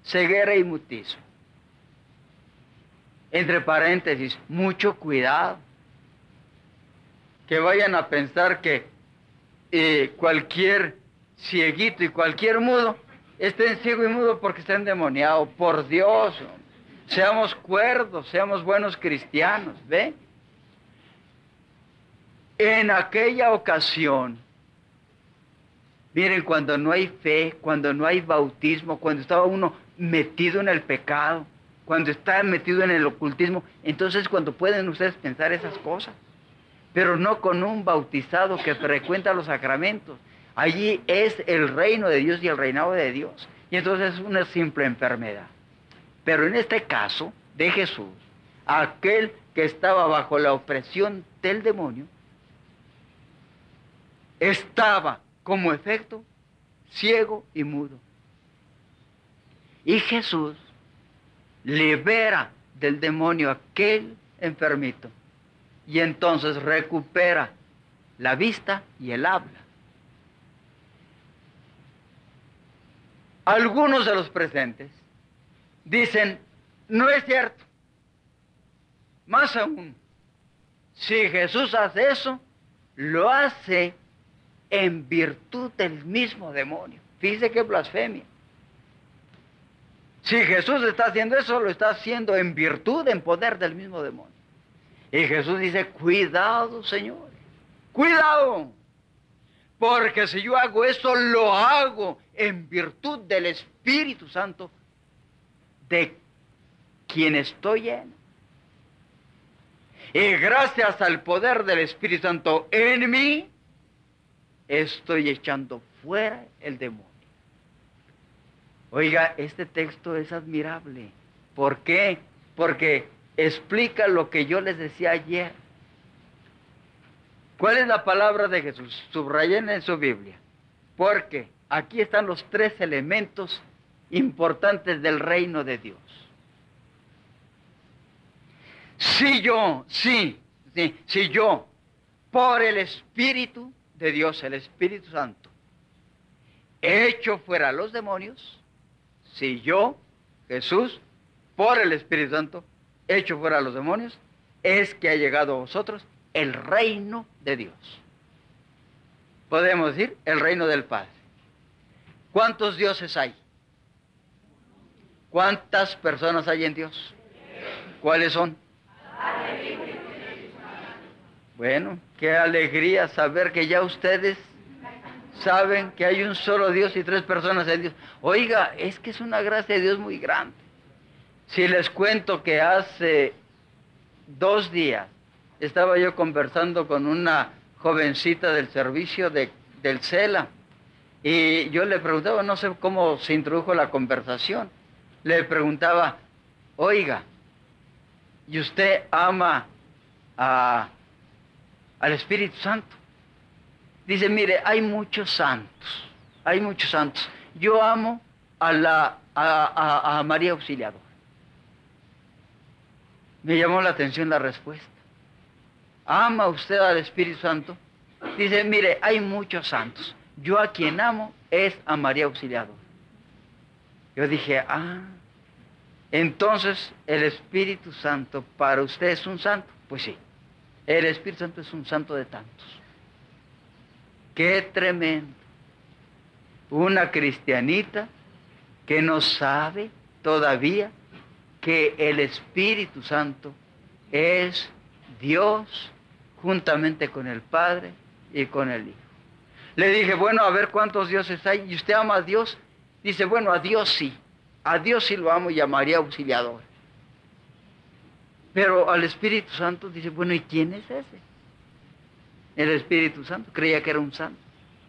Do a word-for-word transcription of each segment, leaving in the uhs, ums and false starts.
ceguera y mutismo. Entre paréntesis, mucho cuidado. Que vayan a pensar que eh, cualquier cieguito y cualquier mudo estén ciego y mudo porque estén endemoniados. Por Dios, seamos cuerdos, seamos buenos cristianos, ¿ve? En aquella ocasión, miren, cuando no hay fe, cuando no hay bautismo, cuando estaba uno metido en el pecado, cuando está metido en el ocultismo, entonces cuando pueden ustedes pensar esas cosas, pero no con un bautizado que frecuenta los sacramentos. Allí es el reino de Dios y el reinado de Dios, y entonces es una simple enfermedad. Pero en este caso de Jesús, aquel que estaba bajo la opresión del demonio, estaba como efecto ciego y mudo. Y Jesús libera del demonio a aquel enfermito y entonces recupera la vista y el habla. Algunos de los presentes dicen, no es cierto. Más aún, si Jesús hace eso, lo hace en virtud del mismo demonio. Fíjese qué blasfemia. Si Jesús está haciendo eso, lo está haciendo en virtud, en poder del mismo demonio. Y Jesús dice, cuidado, señores, cuidado. Porque si yo hago eso, lo hago en virtud del Espíritu Santo de quien estoy lleno. Y gracias al poder del Espíritu Santo en mí, estoy echando fuera el demonio. Oiga, este texto es admirable. ¿Por qué? Porque explica lo que yo les decía ayer. ¿Cuál es la palabra de Jesús? Subrayen en su Biblia. Porque aquí están los tres elementos importantes del reino de Dios. Si yo, sí, sí, si yo, por el Espíritu de Dios, el Espíritu Santo, echo fuera a los demonios, si yo, Jesús, por el Espíritu Santo, echo fuera a los demonios, es que ha llegado a vosotros el reino de Dios. Podemos decir, el reino del Padre. ¿Cuántos dioses hay? ¿Cuántas personas hay en Dios? ¿Cuáles son? Bueno, qué alegría saber que ya ustedes saben que hay un solo Dios y tres personas en Dios. Oiga, es que es una gracia de Dios muy grande. Si les cuento que hace dos días estaba yo conversando con una jovencita del servicio de, del CELA y yo le preguntaba, no sé cómo se introdujo la conversación, le preguntaba, oiga, ¿y usted ama a, al Espíritu Santo? Dice, mire, hay muchos santos, hay muchos santos. Yo amo a, la, a, a, a María Auxiliadora. Me llamó la atención la respuesta. ¿Ama usted al Espíritu Santo? Dice, mire, hay muchos santos. Yo a quien amo es a María Auxiliadora. Yo dije, ah, entonces el Espíritu Santo para usted es un santo. Pues sí, el Espíritu Santo es un santo de tantos. ¡Qué tremendo! Una cristianita que no sabe todavía que el Espíritu Santo es Dios juntamente con el Padre y con el Hijo. Le dije, bueno, a ver cuántos dioses hay. ¿Y usted ama a Dios? Dice, bueno, a Dios sí. A Dios sí lo amo y a María Auxiliadora. Pero al Espíritu Santo dice, bueno, ¿y quién es ese? El Espíritu Santo, creía que era un santo.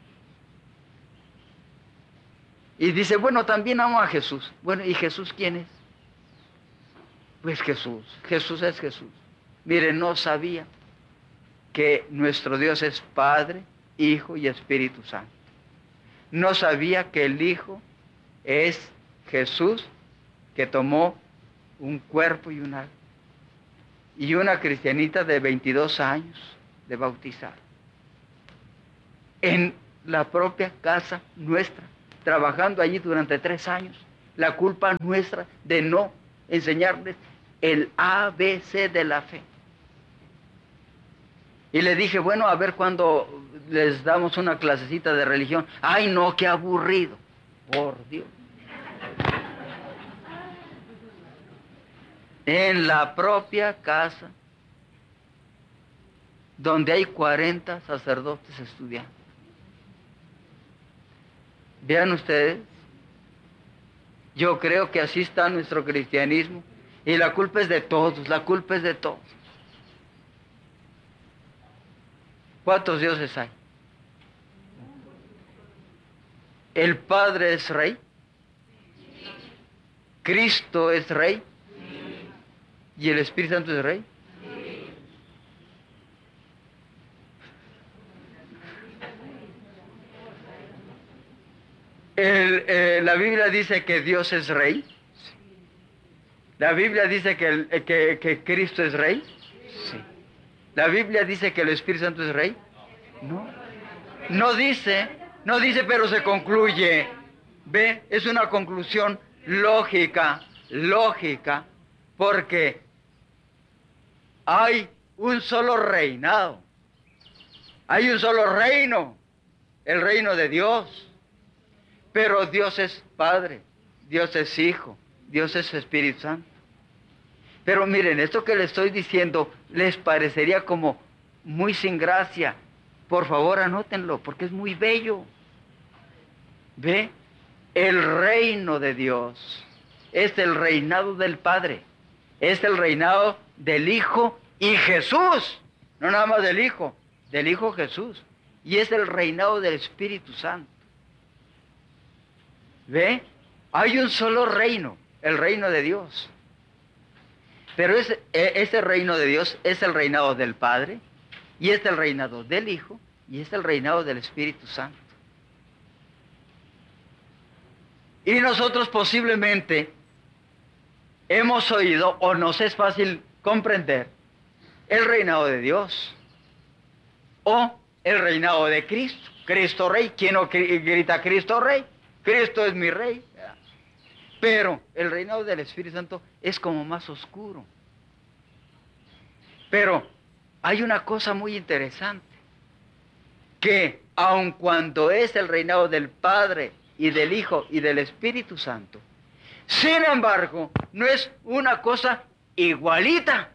Y dice, bueno, también amo a Jesús. Bueno, ¿y Jesús quién es? Pues Jesús, Jesús es Jesús. Mire, no sabía que nuestro Dios es Padre, Hijo y Espíritu Santo. No sabía que el Hijo es Jesús, que tomó un cuerpo y un alma. Y una cristianita de veintidós años de bautizar. En la propia casa nuestra, trabajando allí durante tres años, la culpa nuestra de no enseñarles el A B C de la fe. Y le dije, bueno, a ver cuándo les damos una clasecita de religión. Ay, no, qué aburrido. Por Dios. En la propia casa, donde hay cuarenta sacerdotes estudiando. Vean ustedes, yo creo que así está nuestro cristianismo, y la culpa es de todos, la culpa es de todos. ¿Cuántos dioses hay? ¿El Padre es Rey? ¿Cristo es Rey? ¿Y el Espíritu Santo es Rey? El, eh, la Biblia dice que Dios es Rey. La Biblia dice que, el, que, que Cristo es Rey. Sí. La Biblia dice que el Espíritu Santo es Rey. No. No dice, no dice, pero se concluye. ¿Ve? Es una conclusión lógica, lógica, porque hay un solo reinado. Hay un solo reino, el reino de Dios. Pero Dios es Padre, Dios es Hijo, Dios es Espíritu Santo. Pero miren, esto que les estoy diciendo les parecería como muy sin gracia. Por favor, anótenlo, porque es muy bello. ¿Ve? El reino de Dios es el reinado del Padre, es el reinado del Hijo y Jesús. No nada más del Hijo, del Hijo Jesús. Y es el reinado del Espíritu Santo. ¿Ve? Hay un solo reino, el reino de Dios. Pero ese, ese reino de Dios es el reinado del Padre, y es el reinado del Hijo, y es el reinado del Espíritu Santo. Y nosotros posiblemente hemos oído, o nos es fácil comprender, el reinado de Dios, o el reinado de Cristo. Cristo Rey. ¿Quién no grita Cristo Rey? Cristo es mi Rey. Pero el reinado del Espíritu Santo es como más oscuro. Pero hay una cosa muy interesante, que aun cuando es el reinado del Padre y del Hijo y del Espíritu Santo, sin embargo, no es una cosa igualita,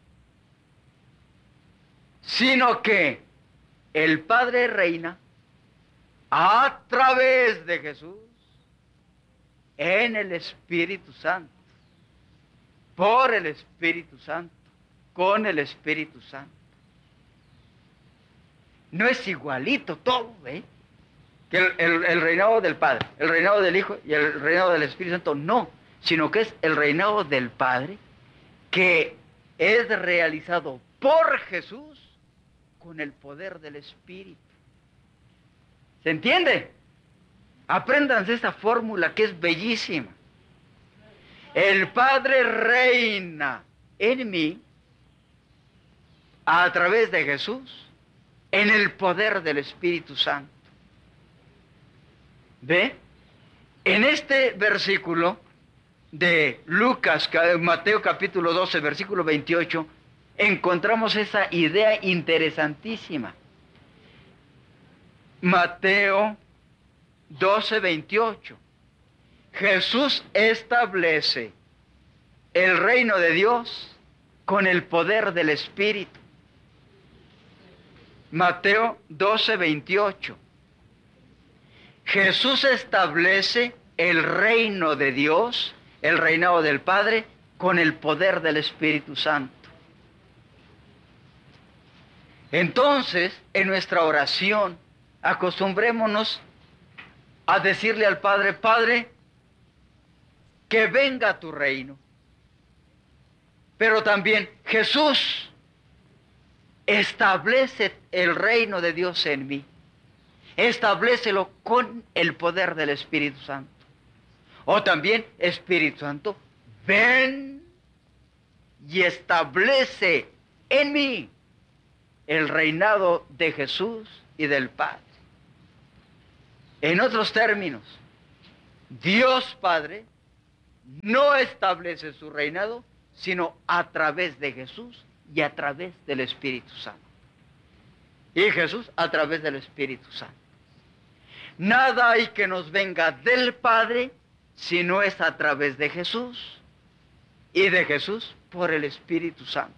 sino que el Padre reina a través de Jesús, en el Espíritu Santo, por el Espíritu Santo, con el Espíritu Santo. No es igualito todo, ¿eh? Que el, el, el reinado del Padre, el reinado del Hijo y el reinado del Espíritu Santo, no, sino que es el reinado del Padre que es realizado por Jesús con el poder del Espíritu. ¿Se entiende? Apréndanse esta fórmula que es bellísima. El Padre reina en mí a través de Jesús en el poder del Espíritu Santo. ¿Ve? En este versículo de Lucas, Mateo capítulo doce, versículo veintiocho, encontramos esa idea interesantísima. Mateo doce, veintiocho. Jesús establece el reino de Dios con el poder del Espíritu. Mateo doce, veintiocho. Jesús establece el reino de Dios, el reinado del Padre, con el poder del Espíritu Santo. Entonces, en nuestra oración, acostumbrémonos a decirle al Padre: Padre, que venga tu reino. Pero también, Jesús, establece el reino de Dios en mí. Establécelo con el poder del Espíritu Santo. O también, Espíritu Santo, ven y establece en mí el reinado de Jesús y del Padre. En otros términos, Dios Padre no establece su reinado, sino a través de Jesús y a través del Espíritu Santo. Y Jesús a través del Espíritu Santo. Nada hay que nos venga del Padre si no es a través de Jesús y de Jesús por el Espíritu Santo.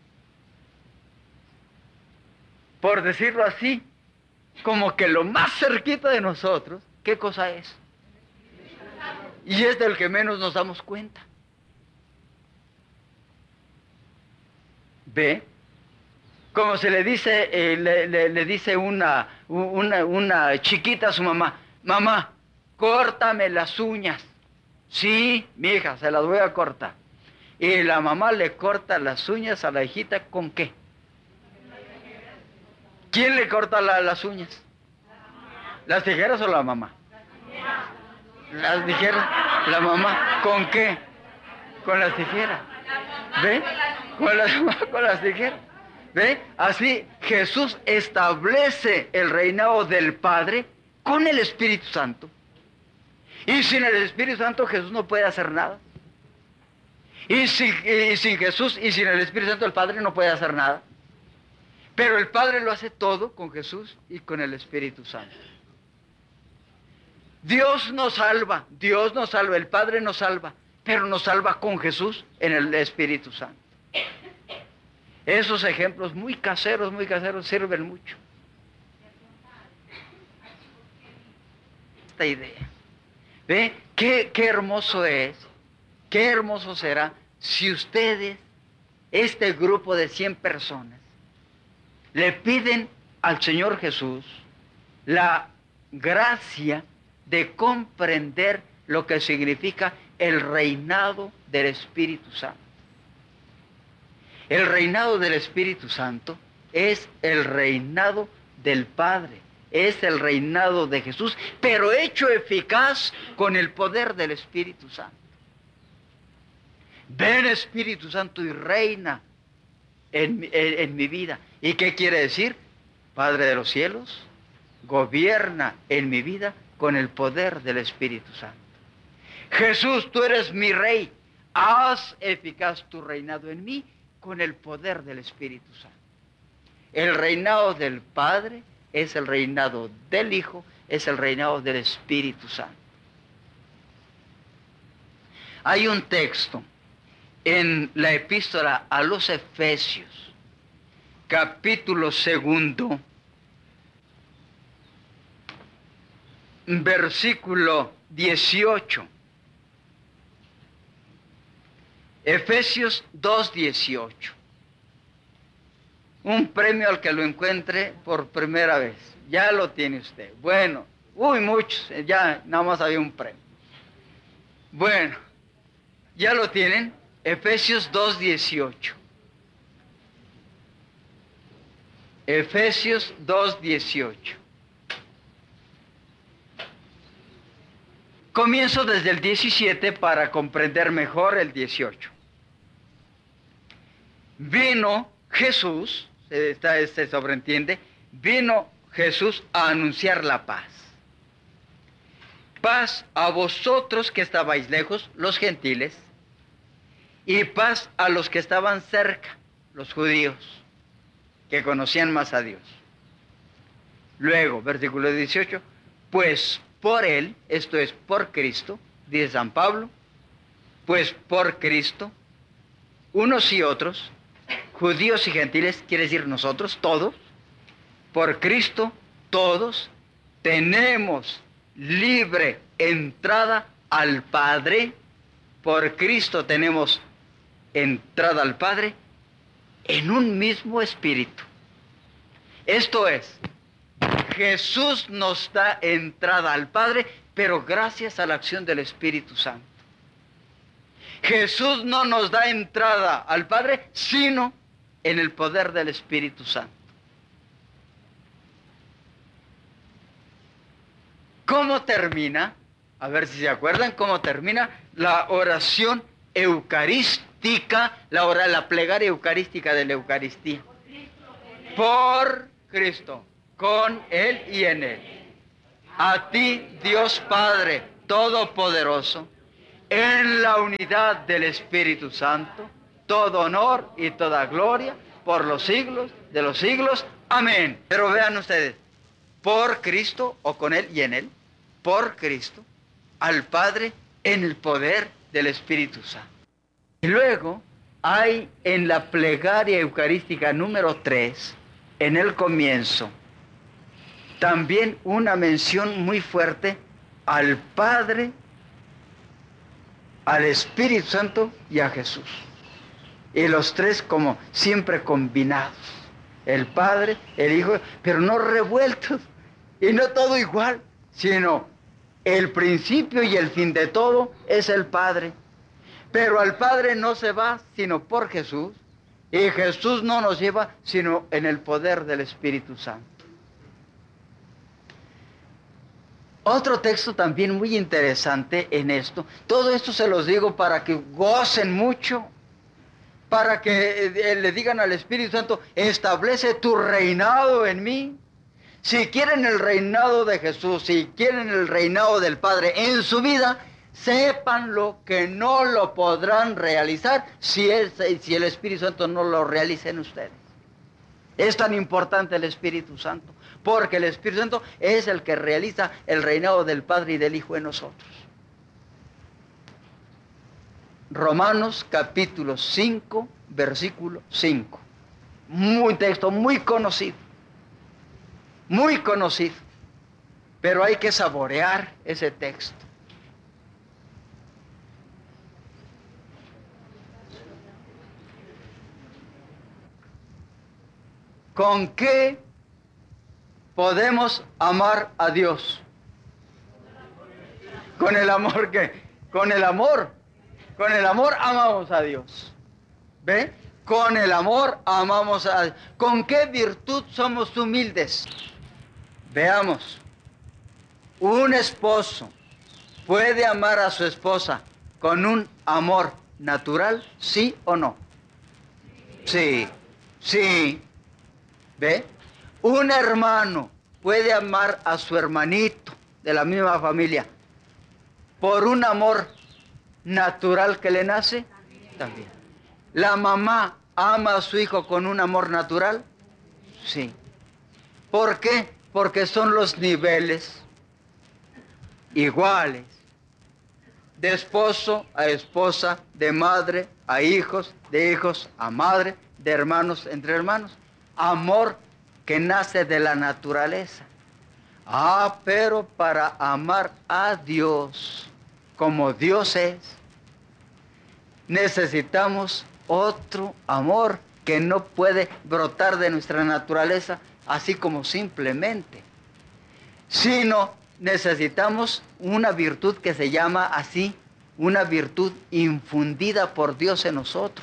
Por decirlo así, como que lo más cerquita de nosotros, ¿qué cosa es? Y es del que menos nos damos cuenta. ¿Ve? Como se le dice, eh, le, le, le dice una, una, una chiquita a su mamá, mamá, córtame las uñas. Sí, mi hija, se las voy a cortar. Y la mamá le corta las uñas a la hijita, ¿con qué? ¿Quién le corta la, las uñas? ¿Las tijeras o la mamá? Las tijeras, la mamá, ¿con qué? Con las tijeras. ¿Ve? Con las, con las tijeras. ¿Ve? Así Jesús establece el reinado del Padre con el Espíritu Santo. Y sin el Espíritu Santo Jesús no puede hacer nada. Y sin, y sin Jesús y sin el Espíritu Santo el Padre no puede hacer nada. Pero el Padre lo hace todo con Jesús y con el Espíritu Santo. Dios nos salva, Dios nos salva, el Padre nos salva, pero nos salva con Jesús en el Espíritu Santo. Esos ejemplos muy caseros, muy caseros, sirven mucho. Esta idea. ¿Ve? Qué, qué hermoso es, qué hermoso será si ustedes, este grupo de cien personas, le piden al Señor Jesús la gracia de comprender lo que significa el reinado del Espíritu Santo. El reinado del Espíritu Santo es el reinado del Padre, es el reinado de Jesús, pero hecho eficaz con el poder del Espíritu Santo. Ven Espíritu Santo y reina en, en, en mi vida. ¿Y qué quiere decir? Padre de los cielos, gobierna en mi vida con el poder del Espíritu Santo. Jesús, tú eres mi rey, haz eficaz tu reinado en mí con el poder del Espíritu Santo. El reinado del Padre es el reinado del Hijo, es el reinado del Espíritu Santo. Hay un texto en la epístola a los Efesios, capítulo segundo, versículo dieciocho. Efesios dos dieciocho. Un premio al que lo encuentre por primera vez. Ya lo tiene usted. Bueno, uy, muchos, ya nada más había un premio. Bueno, ya lo tienen. Efesios dos dieciocho. Efesios dos dieciocho. Comienzo desde el diecisiete para comprender mejor el dieciocho. Vino Jesús, se, se sobreentiende, vino Jesús a anunciar la paz. Paz a vosotros que estabais lejos, los gentiles, y paz a los que estaban cerca, los judíos, que conocían más a Dios. Luego, versículo dieciocho, pues por Él, esto es por Cristo, dice San Pablo, pues por Cristo, unos y otros, judíos y gentiles, quiere decir nosotros, todos, por Cristo, todos, tenemos libre entrada al Padre, por Cristo tenemos entrada al Padre en un mismo espíritu. Esto es, Jesús nos da entrada al Padre, pero gracias a la acción del Espíritu Santo. Jesús no nos da entrada al Padre, sino en el poder del Espíritu Santo. ¿Cómo termina? A ver si se acuerdan cómo termina la oración eucarística, la, hora, la plegaria eucarística de la Eucaristía. Por Cristo, con Él y en Él. A ti, Dios Padre Todopoderoso, en la unidad del Espíritu Santo, todo honor y toda gloria por los siglos de los siglos. Amén. Pero vean ustedes, por Cristo o con Él y en Él, por Cristo, al Padre en el poder del Espíritu Santo. Y luego hay en la plegaria eucarística número tres, en el comienzo, también una mención muy fuerte al Padre, al Espíritu Santo y a Jesús. Y los tres como siempre combinados. El Padre, el Hijo, pero no revueltos. Y no todo igual, sino el principio y el fin de todo es el Padre. Pero al Padre no se va sino por Jesús. Y Jesús no nos lleva sino en el poder del Espíritu Santo. Otro texto también muy interesante en esto. Todo esto se los digo para que gocen mucho, para que le digan al Espíritu Santo, establece tu reinado en mí. Si quieren el reinado de Jesús, si quieren el reinado del Padre en su vida, sépanlo que no lo podrán realizar si el, si el Espíritu Santo no lo realiza en ustedes. Es tan importante el Espíritu Santo, porque el Espíritu Santo es el que realiza el reinado del Padre y del Hijo en nosotros. Romanos capítulo cinco, versículo cinco. Un texto muy conocido, muy conocido, pero hay que saborear ese texto. ¿Con qué podemos amar a Dios? Con el amor que, con el amor, con el amor amamos a Dios. ¿Ve? Con el amor amamos a Dios. ¿Con qué virtud somos humildes? Veamos. Un esposo puede amar a su esposa con un amor natural, ¿sí o no? Sí, sí. ¿Ve? Un hermano puede amar a su hermanito de la misma familia por un amor natural que le nace. También. ¿La mamá ama a su hijo con un amor natural? Sí. ¿Por qué? Porque son los niveles iguales. De esposo a esposa, de madre a hijos, de hijos a madre, de hermanos entre hermanos. Amor que nace de la naturaleza. Ah, pero para amar a Dios como Dios es, necesitamos otro amor que no puede brotar de nuestra naturaleza así como simplemente, sino necesitamos una virtud que se llama así, una virtud infundida por Dios en nosotros.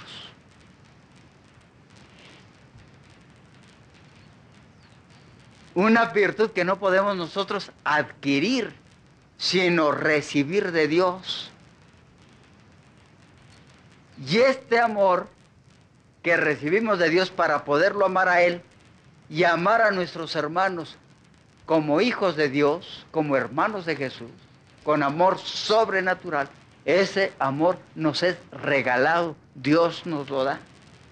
Una virtud que no podemos nosotros adquirir, sino recibir de Dios. Y este amor que recibimos de Dios para poderlo amar a Él y amar a nuestros hermanos como hijos de Dios, como hermanos de Jesús, con amor sobrenatural, ese amor nos es regalado, Dios nos lo da.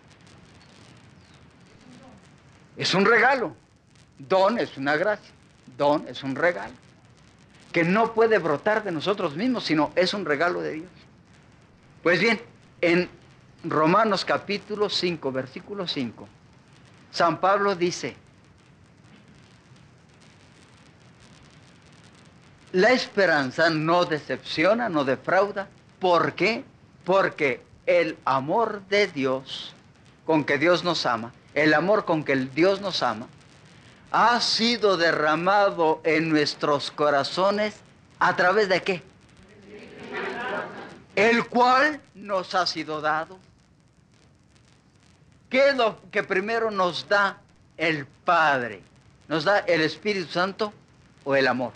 Es un regalo. Don es una gracia, don es un regalo, que no puede brotar de nosotros mismos, sino es un regalo de Dios. Pues bien, en Romanos capítulo cinco, versículo cinco, San Pablo dice, la esperanza no decepciona, no defrauda. ¿Por qué? Porque el amor de Dios, con que Dios nos ama, el amor con que el Dios nos ama, ha sido derramado en nuestros corazones ¿a través de qué? El cual nos ha sido dado. ¿Qué es lo que primero nos da el Padre? ¿Nos da el Espíritu Santo o el amor?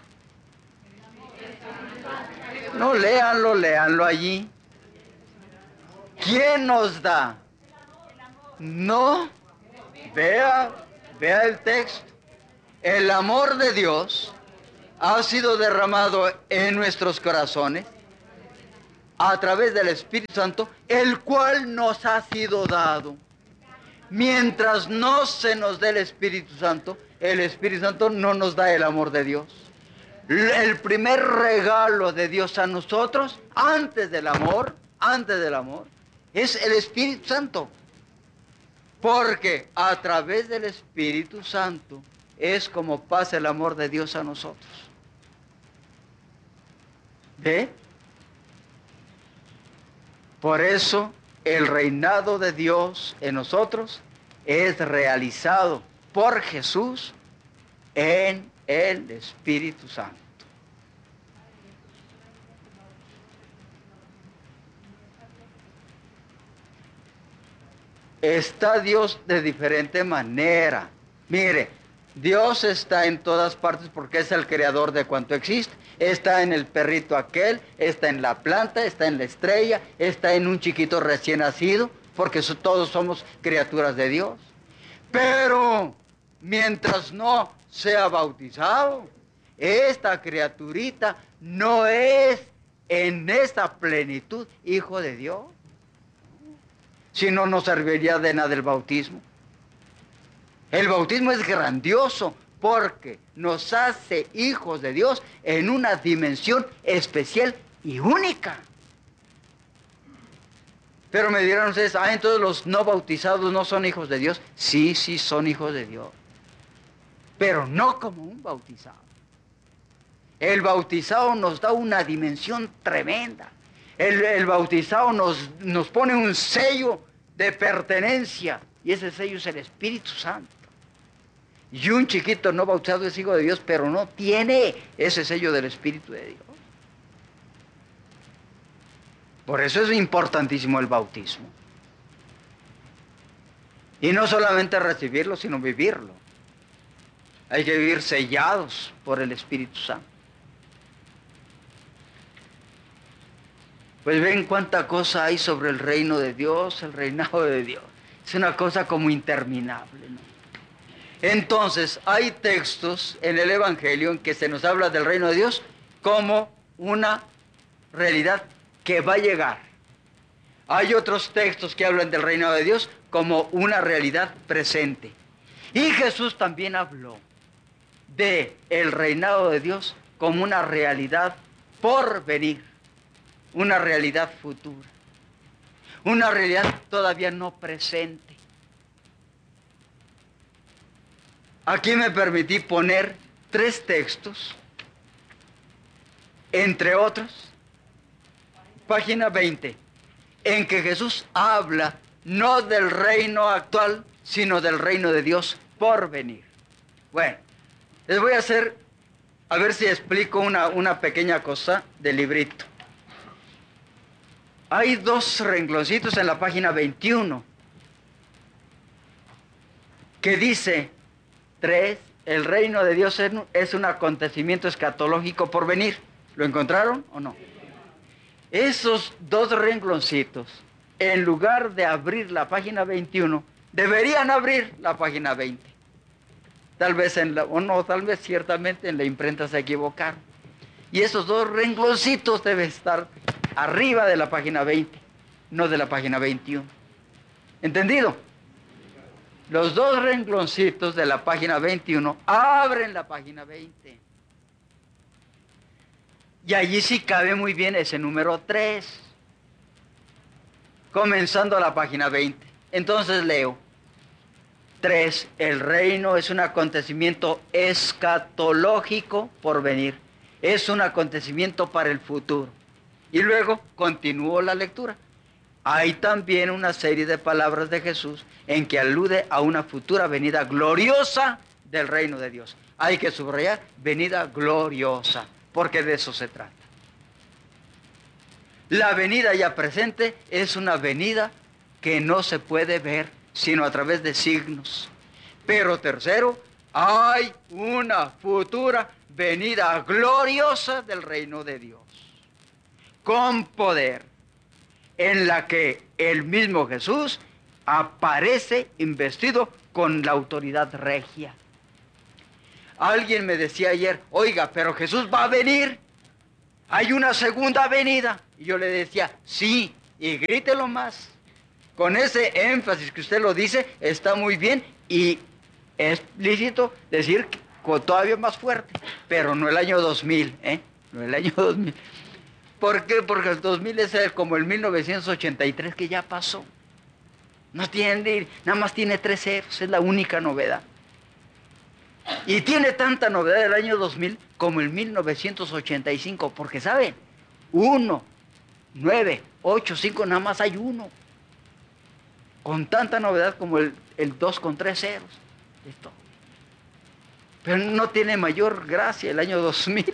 No, léanlo, léanlo allí. ¿Quién nos da? No, vea, vea el texto. El amor de Dios ha sido derramado en nuestros corazones a través del Espíritu Santo, el cual nos ha sido dado. Mientras no se nos dé el Espíritu Santo, el Espíritu Santo no nos da el amor de Dios. El primer regalo de Dios a nosotros, antes del amor, antes del amor, es el Espíritu Santo. Porque a través del Espíritu Santo es como pasa el amor de Dios a nosotros. ¿Ve? Por eso el reinado de Dios en nosotros es realizado por Jesús en el Espíritu Santo. Está Dios de diferente manera. Mire, Dios está en todas partes porque es el creador de cuanto existe. Está en el perrito aquel, está en la planta, está en la estrella, está en un chiquito recién nacido, porque so, todos somos criaturas de Dios. Pero mientras no sea bautizado, esta criaturita no es en esta plenitud hijo de Dios. Si no, no serviría de nada el bautismo. El bautismo es grandioso porque nos hace hijos de Dios en una dimensión especial y única. Pero me dirán ustedes, ah, entonces los no bautizados no son hijos de Dios. Sí, sí son hijos de Dios, pero no como un bautizado. El bautizado nos da una dimensión tremenda. El, el bautizado nos, nos pone un sello de pertenencia, y ese sello es el Espíritu Santo. Y un chiquito no bautizado es hijo de Dios, pero no tiene ese sello del Espíritu de Dios. Por eso es importantísimo el bautismo. Y no solamente recibirlo, sino vivirlo. Hay que vivir sellados por el Espíritu Santo. Pues ven cuánta cosa hay sobre el reino de Dios, el reinado de Dios. Es una cosa como interminable, ¿no? Entonces, hay textos en el Evangelio en que se nos habla del reino de Dios como una realidad que va a llegar. Hay otros textos que hablan del reino de Dios como una realidad presente. Y Jesús también habló de el reinado de Dios como una realidad por venir, una realidad futura, una realidad todavía no presente. Aquí me permití poner tres textos, entre otros, página veinte, en que Jesús habla no del reino actual, sino del reino de Dios por venir. Bueno, les voy a hacer, a ver si explico una, una pequeña cosa del librito. Hay dos rengloncitos en la página veintiuno que dice, tres, el reino de Dios es un acontecimiento escatológico por venir. ¿Lo encontraron o no? Esos dos rengloncitos, en lugar de abrir la página veintiuno, deberían abrir la página veinte. Tal vez en la, o no, tal vez ciertamente en la imprenta se equivocaron. Y esos dos rengloncitos deben estar arriba de la página veinte, no de la página veintiuno. ¿Entendido? Los dos rengloncitos de la página veintiuno abren la página veinte. Y allí sí cabe muy bien ese número tres, comenzando la página veinte. Entonces leo. tres. El reino es un acontecimiento escatológico por venir. Es un acontecimiento para el futuro. Y luego continuó la lectura. Hay también una serie de palabras de Jesús en que alude a una futura venida gloriosa del reino de Dios. Hay que subrayar venida gloriosa, porque de eso se trata. La venida ya presente es una venida que no se puede ver sino a través de signos. Pero tercero, hay una futura venida gloriosa del reino de Dios, con poder, en la que el mismo Jesús aparece investido con la autoridad regia. Alguien me decía ayer, oiga, pero Jesús va a venir. hay una segunda venida. Y yo le decía, sí, y grítelo más. Con ese énfasis que usted lo dice, está muy bien y es lícito decir con todavía más fuerte, pero no el año dos mil, ¿eh? No el año dos mil. ¿Por qué? Porque el dos mil es el, como el mil novecientos ochenta y tres que ya pasó. No tiene, nada más tiene tres ceros, es la única novedad. Y tiene tanta novedad el año dos mil como el mil novecientos ochenta y cinco, porque ¿saben? Uno, nueve, ocho, cinco, nada más hay uno. Con tanta novedad como el, el dos con tres ceros. Esto. Pero no tiene mayor gracia el año dos mil.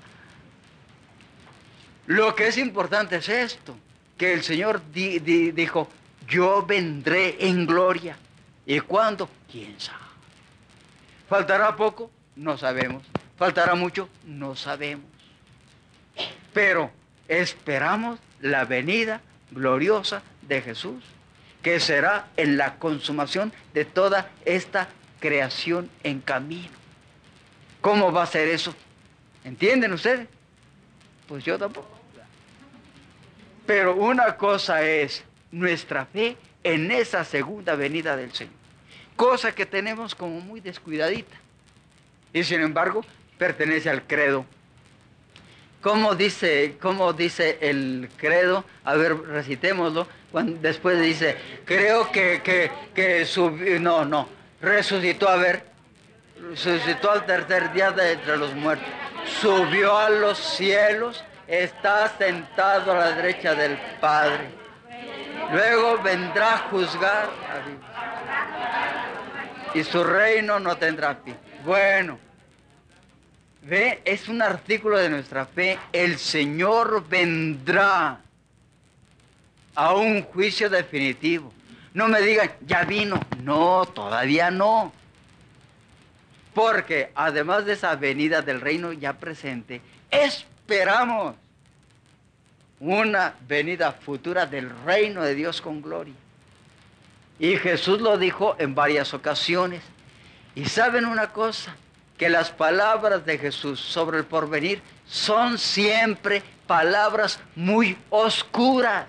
Lo que es importante es esto, que el Señor di, di, dijo, yo vendré en gloria. ¿Y cuándo? ¿Quién sabe? ¿Faltará poco? No sabemos. ¿Faltará mucho? No sabemos. Pero esperamos la venida gloriosa de Jesús, que será en la consumación de toda esta creación en camino. ¿Cómo va a ser eso? ¿Entienden ustedes? Pues yo tampoco. Pero una cosa es nuestra fe en esa segunda venida del Señor, cosa que tenemos como muy descuidadita, y sin embargo pertenece al credo. ¿Cómo dice, cómo dice el credo? A ver, recitémoslo. Cuando, después dice, creo que, que, que subió, no, no, resucitó, a ver, resucitó al tercer día de entre los muertos, subió a los cielos, está sentado a la derecha del Padre, luego vendrá a juzgar a vivos, y su reino no tendrá fin. Bueno, ve, es un artículo de nuestra fe. El Señor vendrá a un juicio definitivo. No me digan, ya vino. No, todavía no. Porque además de esa venida del reino ya presente, esperamos una venida futura del reino de Dios con gloria. Y Jesús lo dijo en varias ocasiones. Y saben una cosa, que las palabras de Jesús sobre el porvenir son siempre palabras muy oscuras.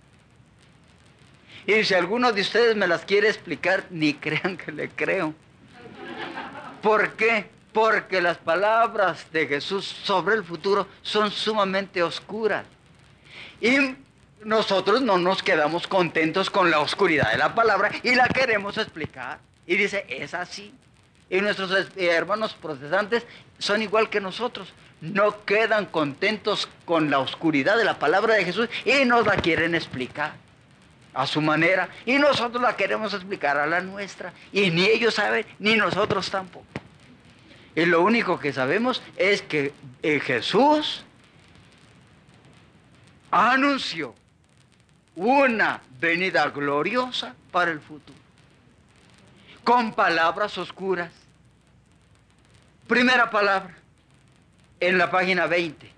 Y si alguno de ustedes me las quiere explicar, ni crean que le creo. ¿Por qué? Porque las palabras de Jesús sobre el futuro son sumamente oscuras. Y nosotros no nos quedamos contentos con la oscuridad de la palabra y la queremos explicar. Y dice, es así. Y nuestros hermanos protestantes son igual que nosotros. No quedan contentos con la oscuridad de la palabra de Jesús y nos la quieren explicar a su manera. Y nosotros la queremos explicar a la nuestra. Y ni ellos saben, ni nosotros tampoco. Y lo único que sabemos es que eh, Jesús anunció una venida gloriosa para el futuro, con palabras oscuras. Primera palabra, en la página veinte.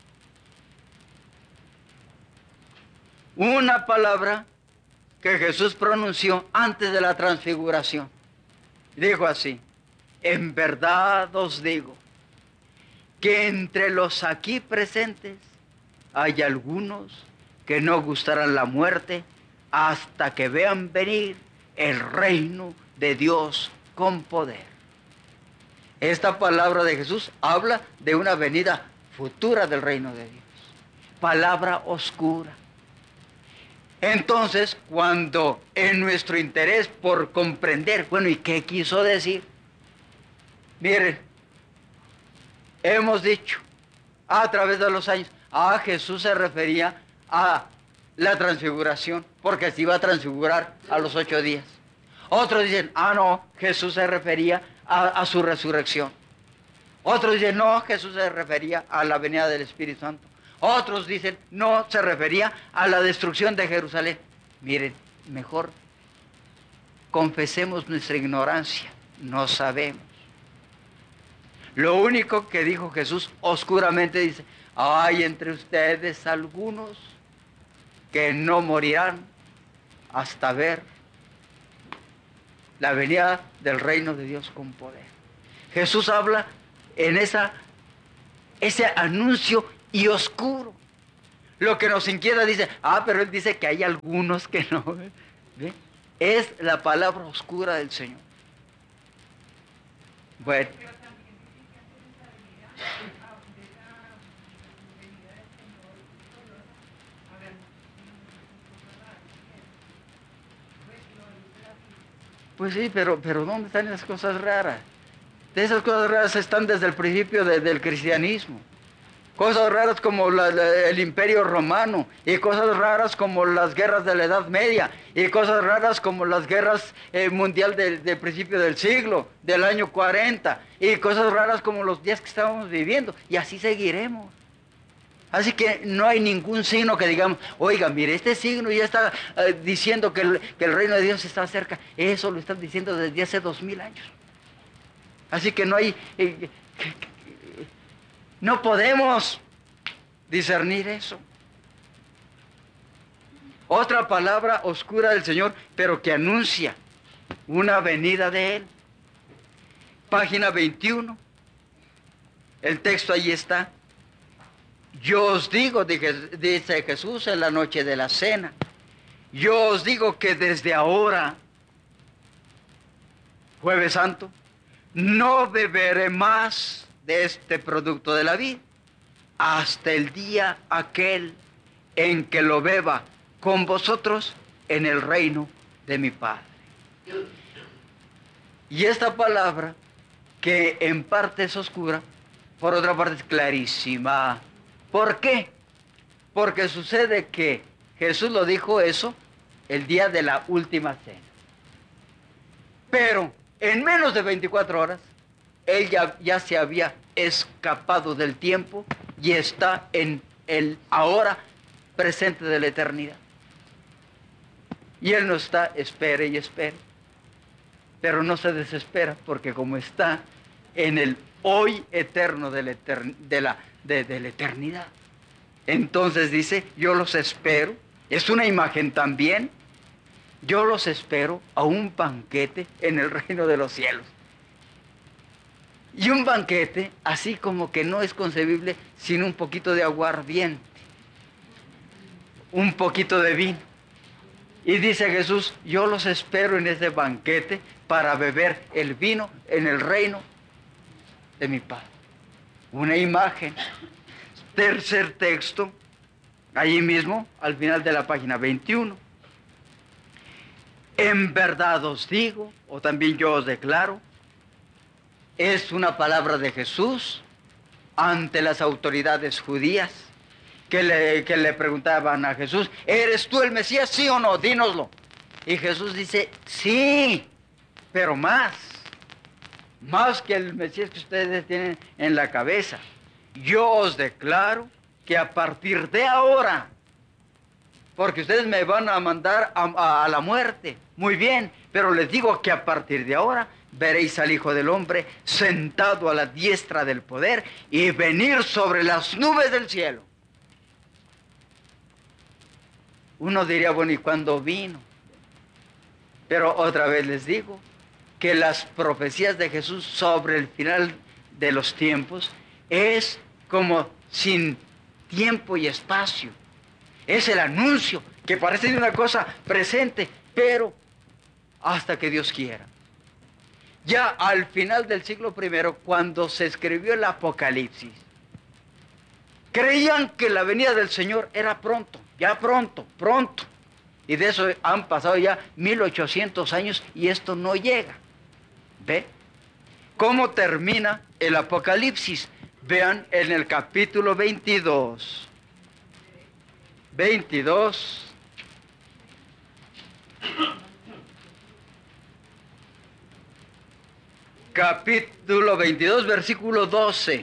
Una palabra que Jesús pronunció antes de la transfiguración. Dijo así, en verdad os digo, que entre los aquí presentes hay algunos que no gustarán la muerte hasta que vean venir el reino de Dios con poder. Esta palabra de Jesús habla de una venida futura del reino de Dios. Palabra oscura. Entonces, cuando en nuestro interés por comprender, bueno, ¿y qué quiso decir? Miren, hemos dicho a través de los años, ah, Jesús se refería a la transfiguración, porque se iba a transfigurar a los ocho días. Otros dicen, ah, no, Jesús se refería a, a su resurrección. Otros dicen, no, Jesús se refería a la venida del Espíritu Santo. Otros dicen, no, se refería a la destrucción de Jerusalén. Miren, mejor confesemos nuestra ignorancia, no sabemos. Lo único que dijo Jesús oscuramente dice, hay entre ustedes algunos que no morirán hasta ver la venida del reino de Dios con poder. Jesús habla en esa, ese anuncio y oscuro. Lo que nos inquieta dice, ah, pero él dice que hay algunos que no. ¿Ve? Es la palabra oscura del Señor. Bueno. Pues sí, pero, pero ¿dónde están esas cosas raras? Esas cosas raras están desde el principio de, del cristianismo. Cosas raras como la, la, el imperio romano, y cosas raras como las guerras de la Edad Media, y cosas raras como las guerras eh, mundial del de principio del siglo, del año cuarenta, y cosas raras como los días que estábamos viviendo, y así seguiremos. Así que no hay ningún signo que digamos, oiga, mire, este signo ya está eh, diciendo que el, que el reino de Dios está cerca. Eso lo están diciendo desde hace dos mil años. Así que no hay, eh, no podemos discernir eso. Otra palabra oscura del Señor, pero que anuncia una venida de Él. Página veintiuno. El texto ahí está. Yo os digo, dice Jesús en la noche de la cena, yo os digo que desde ahora, Jueves Santo, no beberé más de este producto de la vid, hasta el día aquel en que lo beba con vosotros en el reino de mi Padre. Y esta palabra, que en parte es oscura, por otra parte es clarísima. ¿Por qué? Porque sucede que Jesús lo dijo eso el día de la última cena. Pero en menos de veinticuatro horas, Él ya, ya se había escapado del tiempo y está en el ahora presente de la eternidad. Y Él no está, espere y espere. Pero no se desespera, porque como está en el hoy eterno de la, etern de la, de, de la eternidad, entonces dice, yo los espero. Es una imagen también. Yo los espero a un banquete en el reino de los cielos. Y un banquete así como que no es concebible sin un poquito de aguardiente, un poquito de vino. Y dice Jesús, yo los espero en ese banquete para beber el vino en el reino de mi Padre. Una imagen. Tercer texto, allí mismo, al final de la página veintiuno. En verdad os digo, o también yo os declaro, es una palabra de Jesús ante las autoridades judías que le, que le preguntaban a Jesús, ¿eres tú el Mesías, sí o no? Dínoslo. Y Jesús dice, sí, pero más, más que el Mesías que ustedes tienen en la cabeza. Yo os declaro que a partir de ahora, porque ustedes me van a mandar a, a, a la muerte, muy bien, pero les digo que a partir de ahora veréis al Hijo del Hombre sentado a la diestra del poder y venir sobre las nubes del cielo. Uno diría, bueno, ¿y cuándo vino? Pero otra vez les digo que las profecías de Jesús sobre el final de los tiempos es como sin tiempo y espacio. Es el anuncio que parece de una cosa presente, pero hasta que Dios quiera. Ya al final del siglo primero, cuando se escribió el Apocalipsis, creían que la venida del Señor era pronto, ya pronto, pronto. Y de eso han pasado ya mil ochocientos años y esto no llega. ¿Ve? ¿Cómo termina el Apocalipsis? Vean en el capítulo veintidós. veintidós. Capítulo veintidós, versículo doce.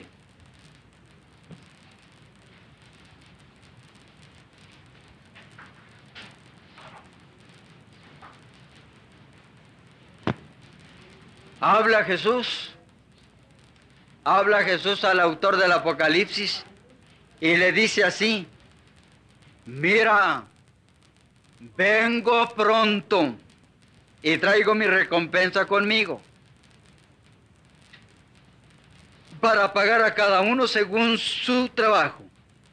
Habla Jesús, habla Jesús al autor del Apocalipsis y le dice así, mira, vengo pronto y traigo mi recompensa conmigo para pagar a cada uno según su trabajo.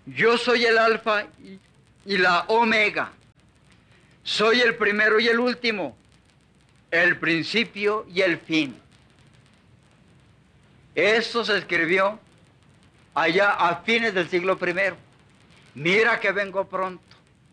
yo soy el alfa y, y la omega. Soy el primero y el último, el principio y el fin. Esto se escribió allá a fines del siglo primero. Mira que vengo pronto.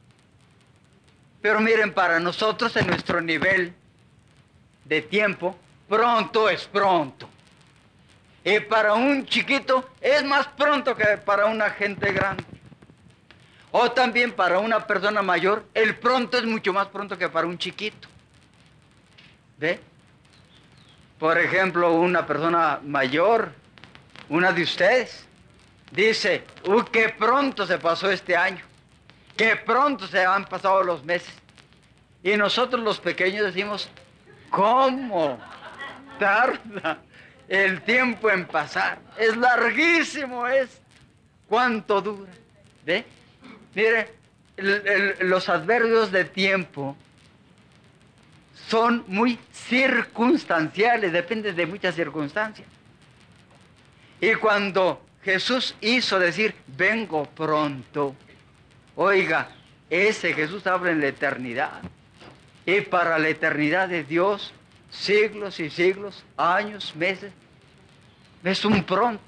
Pero miren, para nosotros en nuestro nivel de tiempo, pronto es pronto. Y para un chiquito es más pronto que para una gente grande. O también para una persona mayor, el pronto es mucho más pronto que para un chiquito. ¿Ve? Por ejemplo, una persona mayor, una de ustedes, dice, uy, qué pronto se pasó este año, qué pronto se han pasado los meses. Y nosotros los pequeños decimos, ¿cómo tarda el tiempo en pasar? Es larguísimo esto. ¿Cuánto dura? ¿Ve? Mire, el, el, los adverbios de tiempo son muy circunstanciales, dependen de muchas circunstancias. Y cuando Jesús hizo decir, vengo pronto, oiga, ese Jesús habla en la eternidad. Y para la eternidad de Dios, siglos y siglos, años, meses, es un pronto.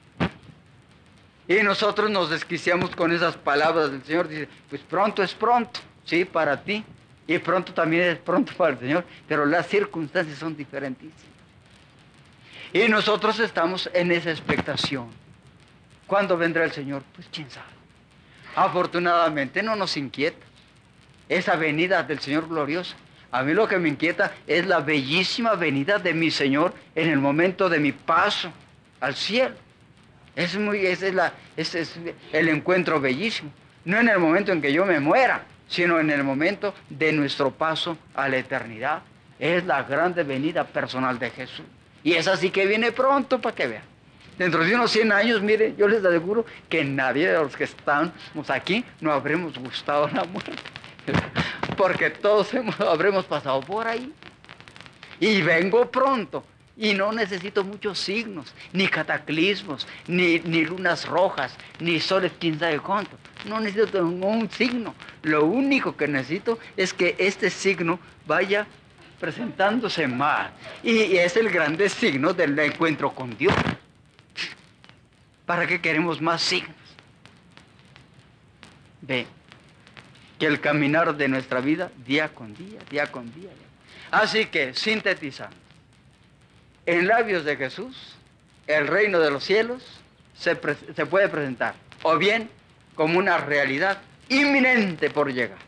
Y nosotros nos desquiciamos con esas palabras del Señor. Dice, pues pronto es pronto, sí, para ti. Y pronto también es pronto para el Señor. Pero las circunstancias son diferentísimas. Y nosotros estamos en esa expectación. ¿Cuándo vendrá el Señor? Pues quién sabe. Afortunadamente no nos inquieta esa venida del Señor glorioso. A mí lo que me inquieta es la bellísima venida de mi Señor en el momento de mi paso al cielo. Es muy, ese es, la, ese es el encuentro bellísimo. No en el momento en que yo me muera, sino en el momento de nuestro paso a la eternidad. Es la grande venida personal de Jesús. Y es así que viene pronto, para que vean. Dentro de unos cien años, mire, yo les aseguro que nadie de los que estamos aquí no habremos gustado la muerte. Porque todos hemos, habremos pasado por ahí. Y vengo pronto. Y no necesito muchos signos, ni cataclismos, ni, ni lunas rojas, ni soles quién sabe cuánto. No necesito ningún signo. Lo único que necesito es que este signo vaya presentándose más. Y, y es el grande signo del encuentro con Dios. ¿Para qué queremos más signos? Ve, que el caminar de nuestra vida día con día, día con día. Así que, sintetizando, en labios de Jesús, el reino de los cielos se, se puede presentar, o bien como una realidad inminente por llegar.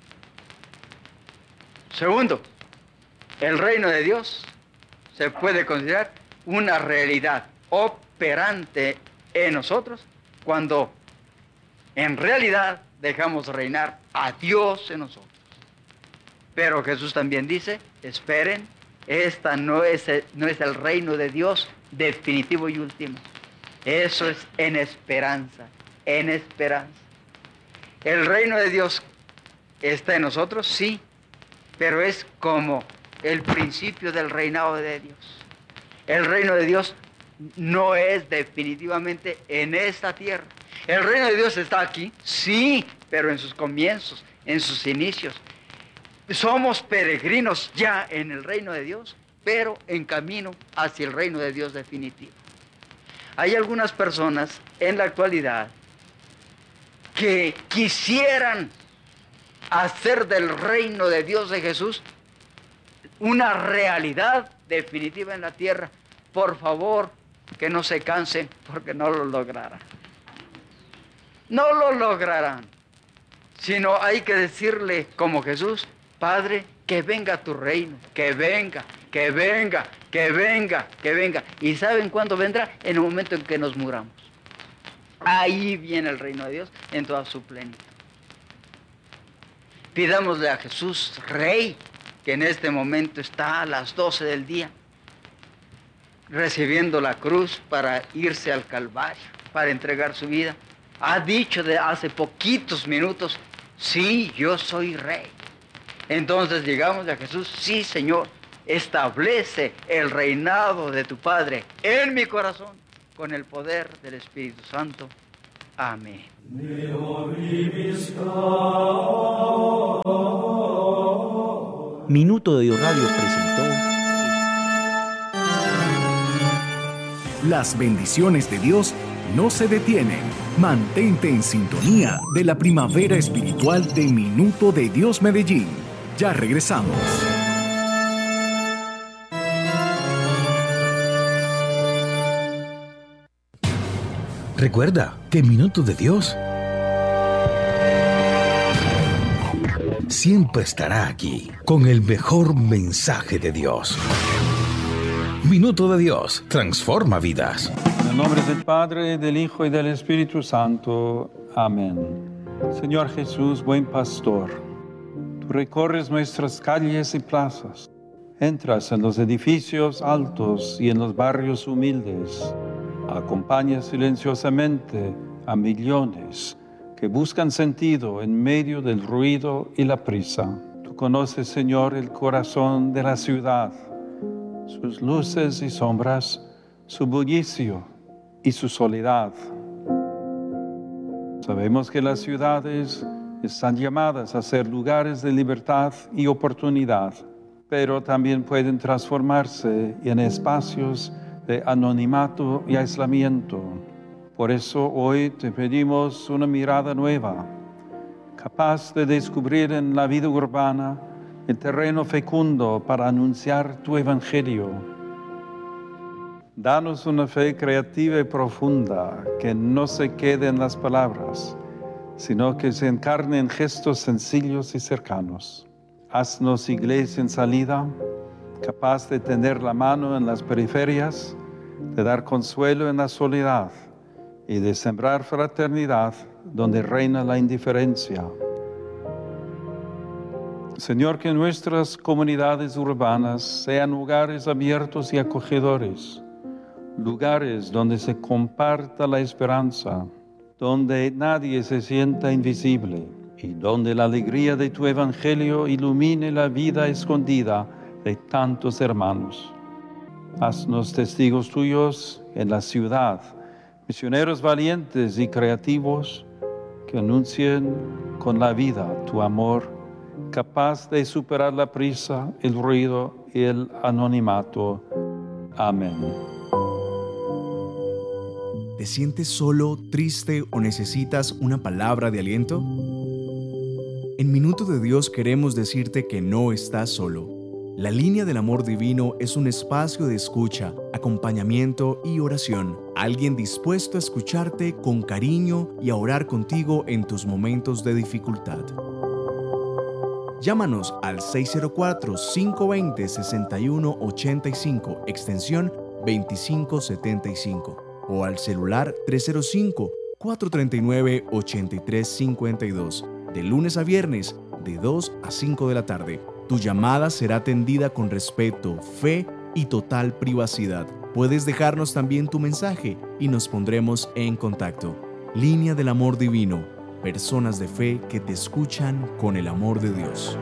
Segundo, el reino de Dios se puede considerar una realidad operante en nosotros cuando en realidad dejamos reinar a Dios en nosotros. Pero Jesús también dice, esperen, esta no es, no es el reino de Dios definitivo y último. Eso es en esperanza, en esperanza. El reino de Dios está en nosotros, sí, pero es como el principio del reinado de Dios. El reino de Dios no es definitivamente en esta tierra. El reino de Dios está aquí, sí, pero en sus comienzos, en sus inicios. Somos peregrinos ya en el reino de Dios, pero en camino hacia el reino de Dios definitivo. Hay algunas personas en la actualidad que quisieran hacer del reino de Dios de Jesús una realidad definitiva en la tierra. Por favor, que no se cansen, porque no lo lograrán. No lo lograrán. Sino hay que decirle como Jesús, Padre, que venga tu reino, que venga, que venga, que venga, que venga. ¿Y saben cuándo vendrá? En el momento en que nos muramos. Ahí viene el reino de Dios en toda su plenitud. Pidámosle a Jesús, Rey, que en este momento está a las doce del día, recibiendo la cruz para irse al Calvario, para entregar su vida. Ha dicho de hace poquitos minutos, sí, yo soy Rey. Entonces digamos a Jesús, sí, Señor, establece el reinado de tu Padre en mi corazón con el poder del Espíritu Santo. Amén. Minuto de Dios Radio presentó Las bendiciones de Dios no se detienen. Mantente en sintonía de la primavera espiritual de Minuto de Dios Medellín. Ya regresamos. Recuerda que Minuto de Dios siempre estará aquí con el mejor mensaje de Dios. Minuto de Dios transforma vidas. En el nombre del Padre, del Hijo y del Espíritu Santo. Amén. Señor Jesús, buen pastor, tú recorres nuestras calles y plazas, entras en los edificios altos y en los barrios humildes, acompañas silenciosamente a millones que buscan sentido en medio del ruido y la prisa. Tú conoces, Señor, el corazón de la ciudad, sus luces y sombras, su bullicio y su soledad. Sabemos que las ciudades están llamadas a ser lugares de libertad y oportunidad, pero también pueden transformarse en espacios de anonimato y aislamiento. Por eso hoy te pedimos una mirada nueva, capaz de descubrir en la vida urbana el terreno fecundo para anunciar tu evangelio. Danos una fe creativa y profunda que no se quede en las palabras, sino que se encarne en gestos sencillos y cercanos. Haznos iglesia en salida, capaz de tender la mano en las periferias, de dar consuelo en la soledad y de sembrar fraternidad donde reina la indiferencia. Señor, que nuestras comunidades urbanas sean lugares abiertos y acogedores, lugares donde se comparta la esperanza, donde nadie se sienta invisible y donde la alegría de tu evangelio ilumine la vida escondida de tantos hermanos. Haznos testigos tuyos en la ciudad, misioneros valientes y creativos que anuncien con la vida tu amor, capaz de superar la prisa, el ruido y el anonimato. Amén. ¿Te sientes solo, triste o necesitas una palabra de aliento? En Minuto de Dios queremos decirte que no estás solo. La Línea del Amor Divino es un espacio de escucha, acompañamiento y oración. Alguien dispuesto a escucharte con cariño y a orar contigo en tus momentos de dificultad. Llámanos al seis cero cuatro, cinco dos cero, seis uno ocho cinco, extensión veinticinco setenta y cinco, o al celular tres cero cinco, cuatro tres nueve, ocho tres cinco dos, de lunes a viernes, de dos a cinco de la tarde. Tu llamada será atendida con respeto, fe y total privacidad. Puedes dejarnos también tu mensaje y nos pondremos en contacto. Línea del Amor Divino. Personas de fe que te escuchan con el amor de Dios.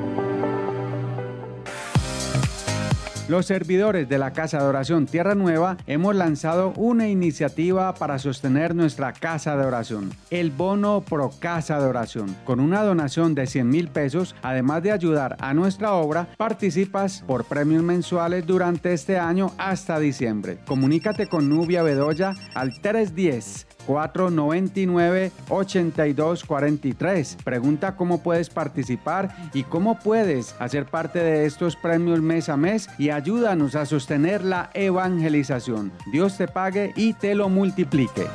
Los servidores de la Casa de Oración Tierra Nueva hemos lanzado una iniciativa para sostener nuestra Casa de Oración, el Bono Pro Casa de Oración. Con una donación de cien mil pesos, además de ayudar a nuestra obra, participas por premios mensuales durante este año hasta diciembre. Comunícate con Nubia Bedoya al tres uno cero, cuatro nueve nueve, ocho dos cuatro tres. Pregunta cómo puedes participar y cómo puedes hacer parte de estos premios mes a mes y ayúdanos a sostener la evangelización. Dios te pague y te lo multiplique.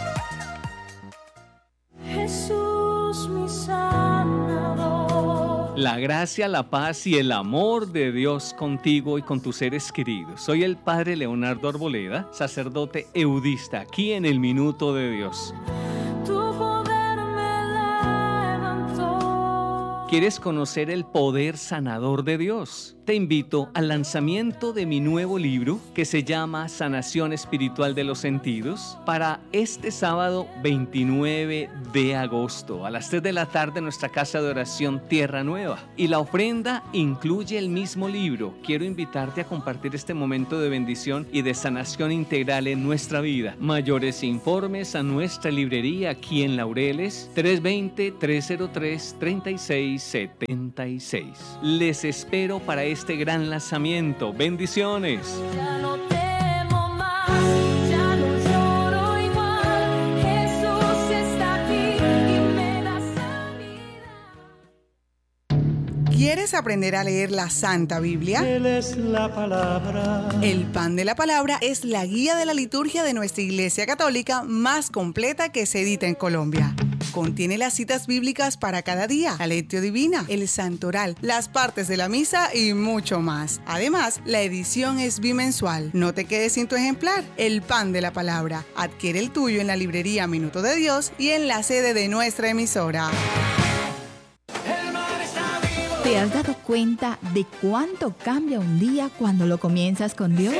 Jesús, mi sanador. La gracia, la paz y el amor de Dios contigo y con tus seres queridos. Soy el Padre Leonardo Arboleda, sacerdote eudista, aquí en el Minuto de Dios. Tu poder me levantó. ¿Quieres conocer el poder sanador de Dios? te invito al lanzamiento de mi nuevo libro que se llama Sanación Espiritual de los Sentidos para este sábado veintinueve de agosto a las tres de la tarde en nuestra casa de oración Tierra Nueva. Y la ofrenda incluye el mismo libro. Quiero invitarte a compartir este momento de bendición y de sanación integral en nuestra vida. Mayores informes a nuestra librería aquí en Laureles, tres dos cero, tres cero tres, tres seis siete seis. Les espero para este gran lanzamiento. Bendiciones. Ya no temo más, ya no lloro igual. Jesús está aquí y me da sanidad. ¿Quieres aprender a leer la Santa Biblia? Él es la palabra. El Pan de la Palabra es la guía de la liturgia de nuestra Iglesia Católica más completa que se edita en Colombia. Contiene las citas bíblicas para cada día, la lectio divina, el santoral, las partes de la misa y mucho más. Además, la edición es bimensual. No te quedes sin tu ejemplar. El Pan de la Palabra. Adquiere el tuyo en la librería Minuto de Dios y en la sede de nuestra emisora. ¿Te has dado cuenta de cuánto cambia un día cuando lo comienzas con Dios?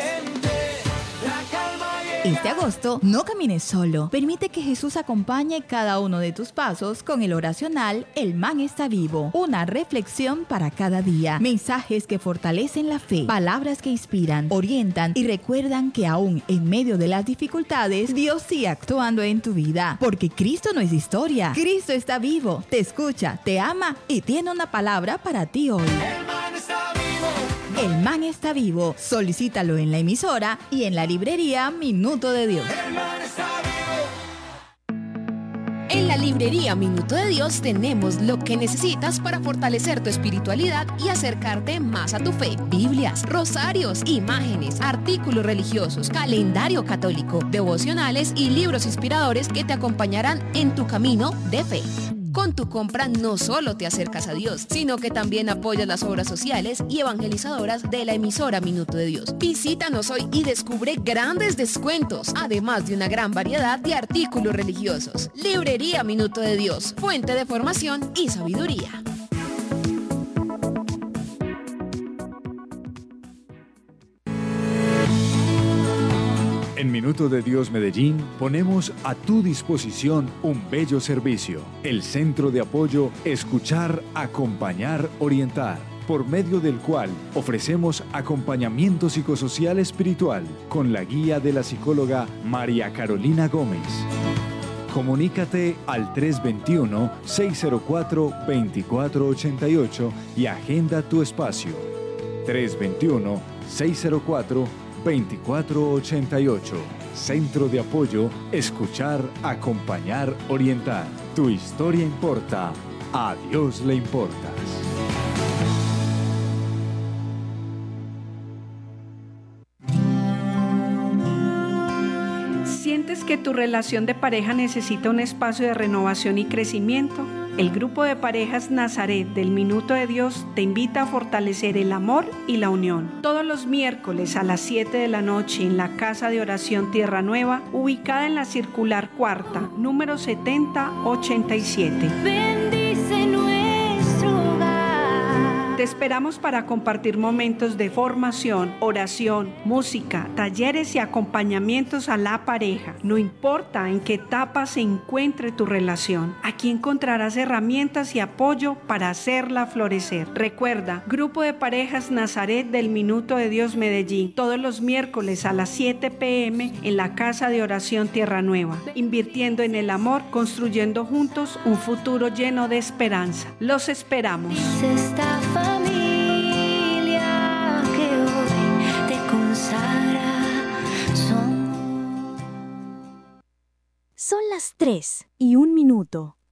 Este agosto, no camines solo. Permite que Jesús acompañe cada uno de tus pasos con el oracional El Man está vivo. Una reflexión para cada día. Mensajes que fortalecen la fe. Palabras que inspiran, orientan y recuerdan que aún en medio de las dificultades, Dios sigue actuando en tu vida. Porque Cristo no es historia. Cristo está vivo, te escucha, te ama y tiene una palabra para ti hoy. El Man está vivo. El Man está vivo. Solicítalo en la emisora y en la librería Minuto de Dios. En la librería Minuto de Dios tenemos lo que necesitas para fortalecer tu espiritualidad y acercarte más a tu fe. Biblias, rosarios, imágenes, artículos religiosos, calendario católico, devocionales y libros inspiradores que te acompañarán en tu camino de fe. Con tu compra no solo te acercas a Dios, sino que también apoyas las obras sociales y evangelizadoras de la emisora Minuto de Dios. Visítanos hoy y descubre grandes descuentos, además de una gran variedad de artículos religiosos. Librería Minuto de Dios, fuente de formación y sabiduría. En Minuto de Dios Medellín ponemos a tu disposición un bello servicio, el Centro de Apoyo Escuchar, Acompañar, Orientar, por medio del cual ofrecemos acompañamiento psicosocial espiritual con la guía de la psicóloga María Carolina Gómez. Comunícate al tres dos uno, seis cero cuatro, dos cuatro ocho ocho y agenda tu espacio. tres dos uno, seis cero cuatro, veinticuatro ochenta y ocho. Centro de Apoyo Escuchar, Acompañar, Orientar. Tu historia importa. A Dios le importas. ¿Sientes que tu relación de pareja necesita un espacio de renovación y crecimiento? El grupo de parejas Nazaret del Minuto de Dios te invita a fortalecer el amor y la unión. Todos los miércoles a las siete de la noche en la Casa de Oración Tierra Nueva, ubicada en la Circular Cuarta, número setenta ochenta y siete. Bendice nuestro hogar. Te esperamos para compartir momentos de formación, oración, música, talleres y acompañamientos a la pareja. No importa en qué etapa se encuentre tu relación, aquí encontrarás herramientas y apoyo para hacerla florecer. Recuerda, Grupo de Parejas Nazaret del Minuto de Dios Medellín, todos los miércoles a las siete pe eme en la Casa de Oración Tierra Nueva, invirtiendo en el amor, construyendo juntos un futuro lleno de esperanza. Los esperamos. Esta familia que hoy te consagra somos. Son las tres y un minuto.